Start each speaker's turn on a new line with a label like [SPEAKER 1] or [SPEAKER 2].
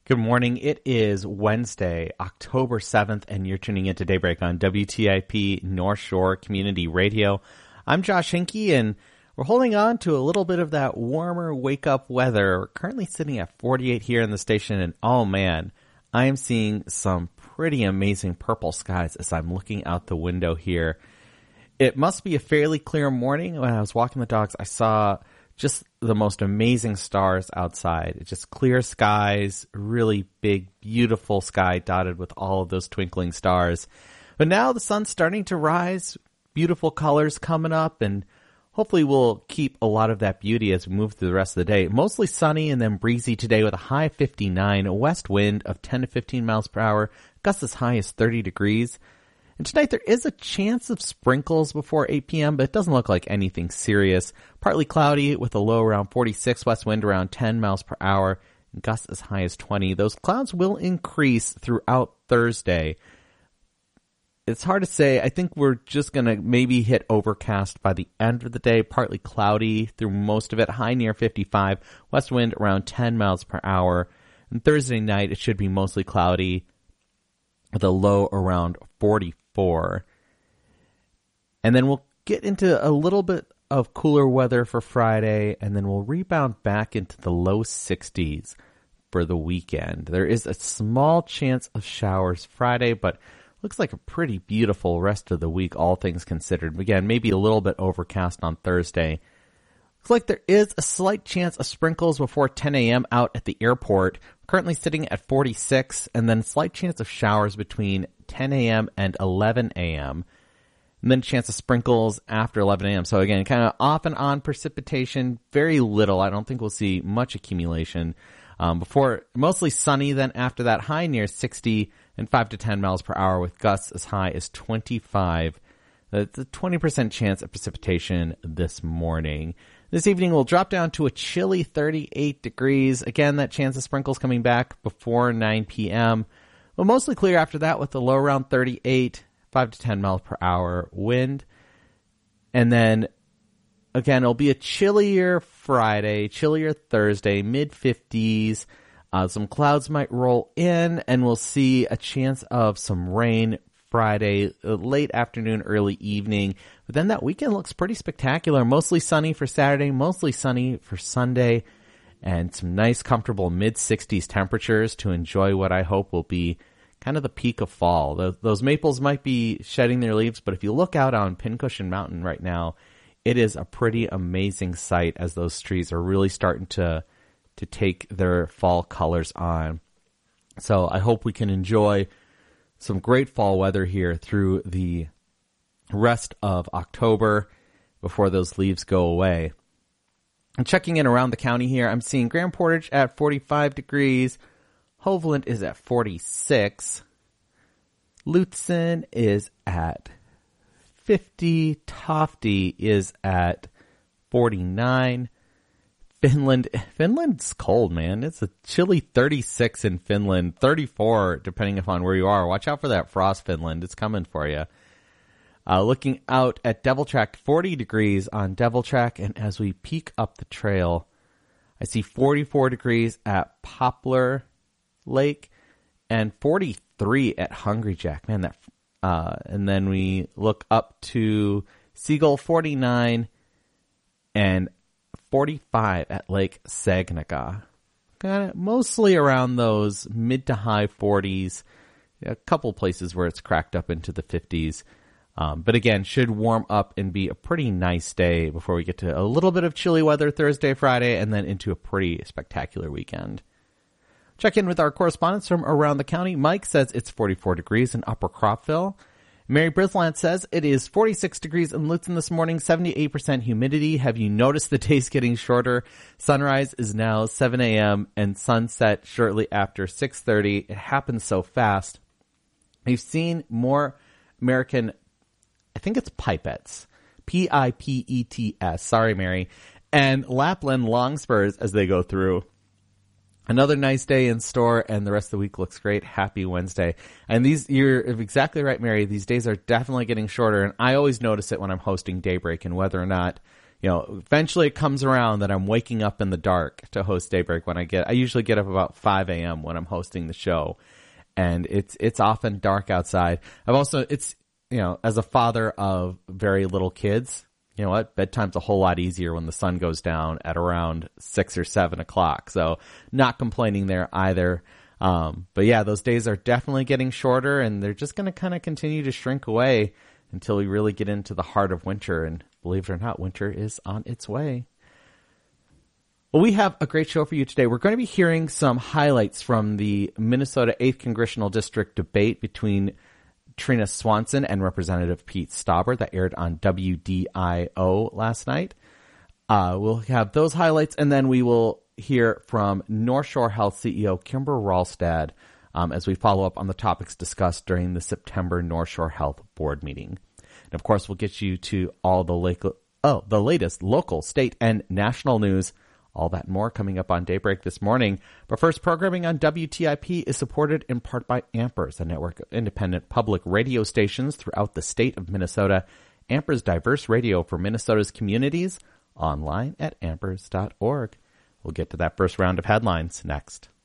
[SPEAKER 1] Good morning. It is Wednesday, October 7th, and you're tuning into Daybreak on WTIP North Shore Community Radio. I'm Josh Hinkie, and we're holding on to a little bit of that warmer wake-up weather. We're currently sitting at 48 here in the station, and oh man, I am seeing some pretty amazing purple skies as I'm looking out the window here. It must be a fairly clear morning. When I was walking the dogs, I saw just the most amazing stars outside. It's just clear skies, really big, beautiful sky dotted with all of those twinkling stars. But now the sun's starting to rise, beautiful colors coming up, and hopefully we'll keep a lot of that beauty as we move through the rest of the day. Mostly sunny and then breezy today with a high of 59, a west wind of 10 to 15 miles per hour, gusts as high as 30 degrees. And tonight there is a chance of sprinkles before 8 p.m., but it doesn't look like anything serious. Partly cloudy with a low around 46, west wind around 10 miles per hour, and gusts as high as 20. Those clouds will increase throughout Thursday. It's hard to say. I think we're just going to maybe hit overcast by the end of the day. Partly cloudy through most of it. High near 55, west wind around 10 miles per hour. And Thursday night it should be mostly cloudy with a low around 44. And then we'll get into a little bit of cooler weather for Friday, and then we'll rebound back into the low 60s for the weekend. There is a small chance of showers Friday, but looks like a pretty beautiful rest of the week, all things considered. Again, maybe a little bit overcast on Thursday. Looks like there is a slight chance of sprinkles before 10 a.m. out at the airport. Currently sitting at 46, and then slight chance of showers between 10 a.m. and 11 a.m. And then chance of sprinkles after 11 a.m. So again, kind of off and on precipitation, very little. I don't think we'll see much accumulation. Before mostly sunny, then after that high near 60 and 5 to 10 miles per hour with gusts as high as 25. That's a 20% chance of precipitation this morning. This evening we'll drop down to a chilly 38 degrees. Again, that chance of sprinkles coming back before 9 p.m. But mostly clear after that with a low around 38, 5 to 10 miles per hour wind. And then, again, it'll be a chillier Friday, chillier Thursday, mid-50s. Some clouds might roll in, and we'll see a chance of some rain Friday, late afternoon, early evening. But then that weekend looks pretty spectacular. Mostly sunny for Saturday, mostly sunny for Sunday, and some nice, comfortable mid-60s temperatures to enjoy what I hope will be kind of the peak of fall. Those maples might be shedding their leaves, but if you look out on Pincushion Mountain right now, it is a pretty amazing sight as those trees are really starting to take their fall colors on. So I hope we can enjoy some great fall weather here through the rest of October before those leaves go away. I'm checking in around the county here. I'm seeing Grand Portage at 45 degrees. Hovland is at 46. Lutsen is at 50. Tofte is at 49. Finland's cold, man. It's a chilly 36 in Finland, 34 depending upon where you are. Watch out for that frost, Finland. It's coming for you. Looking out at Devil Track, 40 degrees on Devil Track, and as we peek up the trail, I see 44 degrees at Poplar Lake and 43 at Hungry Jack. Man, and then we look up to Seagull, 49, and 45 at Lake Saginaw. Kind of mostly around those mid to high 40s. A couple places where it's cracked up into the 50s. But again, should warm up and be a pretty nice day before we get to a little bit of chilly weather Thursday, Friday, and then into a pretty spectacular weekend. Check in with our correspondents from around the county. Mike says it's 44 degrees in Upper Cropville. Mary Brislant says it is 46 degrees in Lutsen this morning, 78% humidity. Have you noticed the days getting shorter? Sunrise is now 7 a.m. and sunset shortly after 6:30. It happens so fast. We've seen more American, I think it's pipettes, P-I-P-E-T-S, sorry Mary, and Lapland longspurs as they go through. Another nice day in store, and the rest of the week looks great. Happy Wednesday. And you're exactly right, Mary. These days are definitely getting shorter, and I always notice it when I'm hosting Daybreak and whether or not eventually it comes around that I'm waking up in the dark to host Daybreak I usually get up about 5 a.m. when I'm hosting the show, and it's often dark outside. As a father of very little kids, you know what? Bedtime's a whole lot easier when the sun goes down at around 6 or 7 o'clock. So not complaining there either. But yeah, those days are definitely getting shorter, and they're just going to kind of continue to shrink away until we really get into the heart of winter. And believe it or not, winter is on its way. Well, we have a great show for you today. We're going to be hearing some highlights from the Minnesota 8th Congressional District debate between Trina Swanson and Representative Pete Stauber that aired on WDIO last night. We'll have those highlights, and then we will hear from North Shore Health CEO Kimber Ralstad as we follow up on the topics discussed during the September North Shore Health Board meeting. And of course, we'll get you to all the latest local, state, and national news. All that and more coming up on Daybreak this morning. But first, programming on WTIP is supported in part by Ampers, a network of independent public radio stations throughout the state of Minnesota. Ampers, diverse radio for Minnesota's communities, online at ampers.org. We'll get to that first round of headlines next.